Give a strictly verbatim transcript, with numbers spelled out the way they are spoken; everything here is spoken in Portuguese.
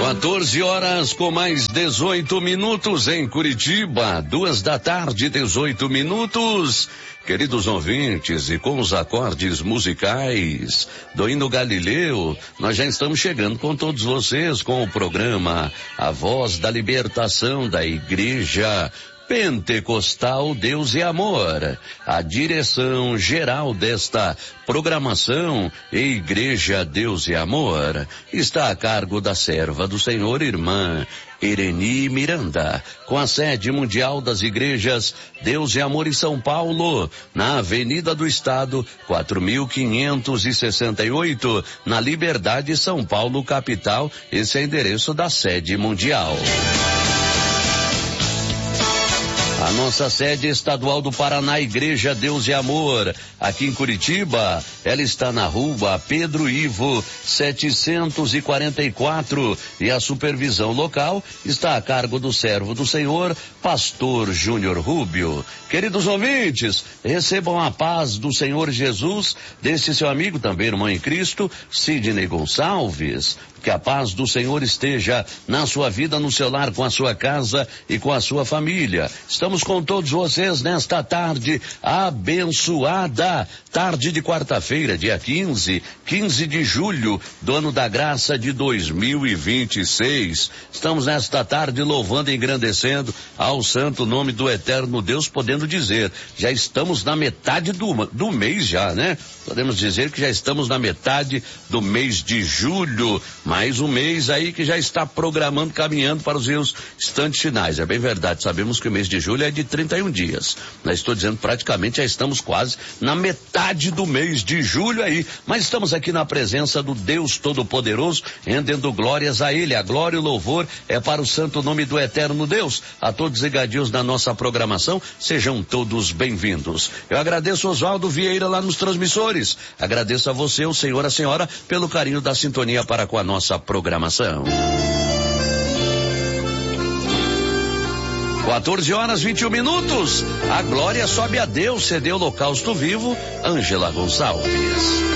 quatorze horas com mais dezoito minutos em Curitiba, duas da tarde, dezoito minutos. Queridos ouvintes, e com os acordes musicais do hino Galileu, nós já estamos chegando com todos vocês com o programa A Voz da Libertação da Igreja Pentecostal Deus e Amor. A direção geral desta programação, Igreja Deus e Amor, está a cargo da serva do Senhor, irmã Ireni Miranda, com a sede mundial das igrejas Deus e Amor em São Paulo, na Avenida do Estado, quatro mil quinhentos e sessenta e oito, na Liberdade, São Paulo, capital. Esse é o endereço da sede mundial. A nossa sede estadual do Paraná, Igreja Deus e Amor, aqui em Curitiba, ela está na rua Pedro Ivo, setecentos e quarenta e quatro, e a supervisão local está a cargo do servo do Senhor, pastor Júnior Rubio. Queridos ouvintes, recebam a paz do Senhor Jesus, desse seu amigo também, irmão em Cristo, Sidney Gonçalves. Que a paz do Senhor esteja na sua vida, no seu lar, com a sua casa e com a sua família. Estamos com todos vocês nesta tarde abençoada, tarde de quarta-feira, dia quinze, quinze de julho do ano da graça de dois mil e vinte e seis. Estamos nesta tarde louvando e engrandecendo ao santo nome do eterno Deus, podendo dizer, já estamos na metade do, do mês já, né? Podemos dizer que já estamos na metade do mês de julho. Mais um mês aí que já está programando, caminhando para os seus instantes finais. É bem verdade, sabemos que o mês de julho é de trinta e um dias. Mas estou dizendo, praticamente já estamos quase na metade do mês de julho aí. Mas estamos aqui na presença do Deus Todo-Poderoso, rendendo glórias a Ele. A glória e o louvor é para o santo nome do eterno Deus. A todos ligadios na nossa programação, sejam todos bem-vindos. Eu agradeço Oswaldo Vieira lá nos transmissores. Agradeço a você, o senhor, a senhora, pelo carinho da sintonia para com a nossa nossa programação. quatorze horas, vinte e um minutos. A glória sobe a Deus, cedeu o holocausto vivo, Ângela Gonçalves.